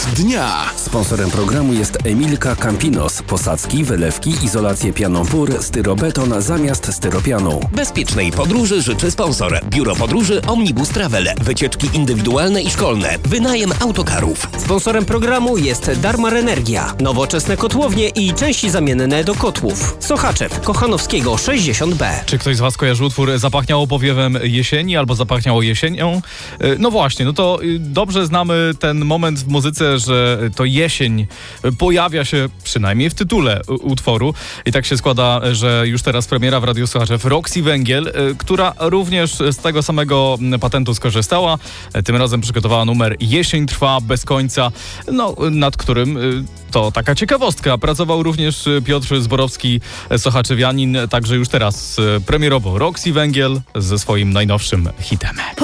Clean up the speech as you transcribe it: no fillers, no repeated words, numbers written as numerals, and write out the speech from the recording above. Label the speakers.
Speaker 1: dnia.
Speaker 2: Sponsorem programu jest Emilka Campinos. Posadzki, wylewki, izolację pianą PUR, styrobeton zamiast styropianu.
Speaker 3: Bezpiecznej podróży życzy sponsor. Biuro Podróży Omnibus Travel. Wycieczki indywidualne i szkolne. Wynajem autokarów.
Speaker 4: Sponsorem programu jest Darmar Energia. Nowoczesne kotłownie i części zamienne do kotłów. Sochaczew, Kochanowskiego 60B.
Speaker 5: Czy ktoś z Was kojarzy utwór Zapachniało powiewem jesieni albo Zapachniało jesienią? No właśnie, no to dobrze znamy ten moment w muzyce, że to jesień pojawia się przynajmniej w tytule utworu. I tak się składa, że już teraz premiera w Radiu Sochaczew Roxy Węgiel, która również z tego samego patentu skorzystała. Tym razem przygotowała numer Jesień trwa bez końca, no nad którym to taka ciekawostka. Pracował również Piotr Zborowski, sochaczewianin, także już teraz premierowo Roxy Węgiel ze swoim najnowszym hitem.